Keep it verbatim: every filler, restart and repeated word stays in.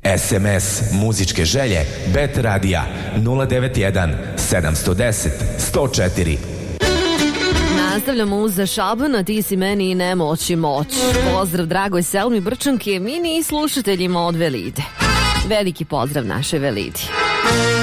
S M S muzičke želje Bet Radija nula devet jedan sedam jedan nula sto četiri. Nastavljamo uz Šabana, ti si meni i nemoć i moć. Pozdrav dragoj Selmi Brčanke, mini i slušateljima od Velide. Veliki pozdrav naše Velidi.